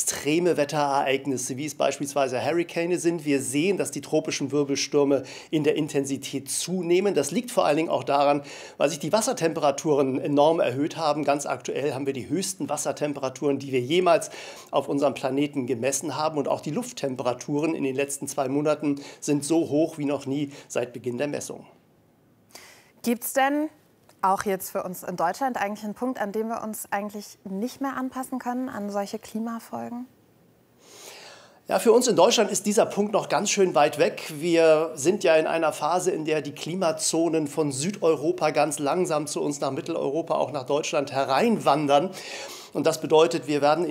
extreme Wetterereignisse, wie es beispielsweise Hurrikane sind. Wir sehen, dass die tropischen Wirbelstürme in der Intensität zunehmen. Das liegt vor allen Dingen auch daran, weil sich die Wassertemperaturen enorm erhöht haben. Ganz aktuell haben wir die höchsten Wassertemperaturen, die wir jemals auf unserem Planeten gemessen haben. Und auch die Lufttemperaturen in den letzten 2 Monaten sind so hoch wie noch nie seit Beginn der Messung. Gibt es denn auch jetzt für uns in Deutschland eigentlich einen Punkt, an dem wir uns eigentlich nicht mehr anpassen können an solche Klimafolgen? Ja, für uns in Deutschland ist dieser Punkt noch ganz schön weit weg. Wir sind ja in einer Phase, in der die Klimazonen von Südeuropa ganz langsam zu uns nach Mitteleuropa, auch nach Deutschland hereinwandern. Und das bedeutet, wir werden